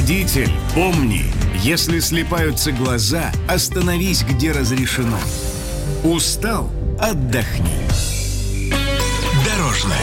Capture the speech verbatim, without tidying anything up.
Водитель, помни, если слипаются глаза, остановись, где разрешено. Устал? Отдохни. Дорожная.